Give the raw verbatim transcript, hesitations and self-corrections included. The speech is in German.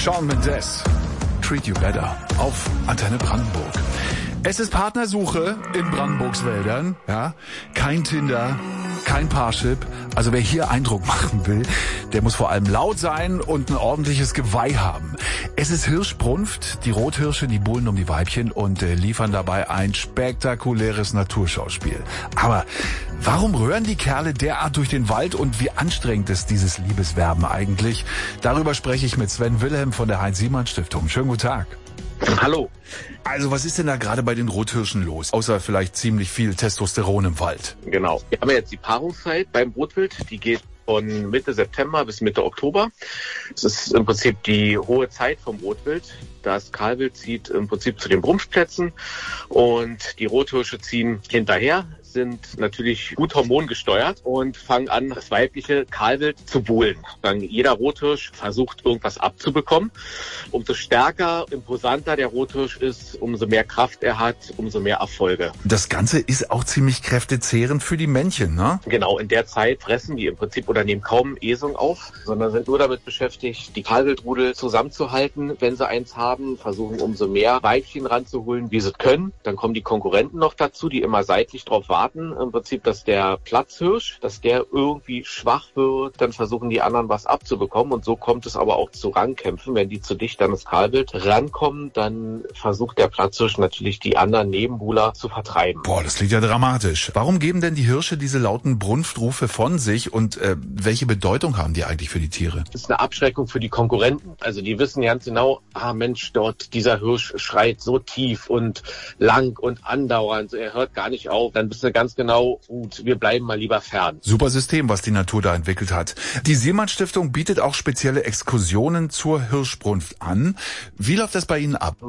Shawn Mendes, Treat You Better auf Antenne Brandenburg. Es ist Partnersuche in Brandenburgs Wäldern, ja. Kein Tinder, kein Parship. Also wer hier Eindruck machen will, der muss vor allem laut sein und ein ordentliches Geweih haben. Es ist Hirschbrunft, die Rothirsche, die buhlen um die Weibchen und äh, liefern dabei ein spektakuläres Naturschauspiel. Aber warum röhren die Kerle derart durch den Wald und wie anstrengend ist dieses Liebeswerben eigentlich? Darüber spreche ich mit Sven Wilhelm von der Heinz-Siemann-Stiftung. Schönen guten Tag. Hallo. Also was ist denn da gerade bei den Rothirschen los? Außer vielleicht ziemlich viel Testosteron im Wald. Genau. Wir haben ja jetzt die Paarungszeit beim Rotwild. Die geht von Mitte September bis Mitte Oktober. Das ist im Prinzip die hohe Zeit vom Rotwild. Das Kahlwild zieht im Prinzip zu den Brumpfplätzen und die Rothirsche ziehen hinterher, sind natürlich gut hormongesteuert und fangen an, das weibliche Kahlwild zu buhlen. Dann jeder Rothirsch versucht, irgendwas abzubekommen. Umso stärker, imposanter der Rothirsch ist, umso mehr Kraft er hat, umso mehr Erfolge. Das Ganze ist auch ziemlich kräftezehrend für die Männchen, ne? Genau, in der Zeit fressen die im Prinzip oder nehmen kaum Esung auf, sondern sind nur damit beschäftigt, die Kahlwildrudel zusammenzuhalten, wenn sie eins haben, versuchen umso mehr Weibchen ranzuholen, wie sie können. Dann kommen die Konkurrenten noch dazu, die immer seitlich drauf warten. Im Prinzip, dass der Platzhirsch, dass der irgendwie schwach wird, dann versuchen die anderen was abzubekommen und so kommt es aber auch zu Rangkämpfen. Wenn die zu dicht an das Kahlwild rankommen, dann versucht der Platzhirsch natürlich die anderen Nebenbuhler zu vertreiben. Boah, das klingt ja dramatisch. Warum geben denn die Hirsche diese lauten Brunftrufe von sich und äh, welche Bedeutung haben die eigentlich für die Tiere? Das ist eine Abschreckung für die Konkurrenten. Also die wissen ganz genau, ah Mensch, dort dieser Hirsch schreit so tief und lang und andauernd, er hört gar nicht auf. Dann bist du ganz genau, gut, wir bleiben mal lieber fern. Super System, was die Natur da entwickelt hat. Die Siemann-Stiftung bietet auch spezielle Exkursionen zur Hirschbrunft an. Wie läuft das bei Ihnen ab?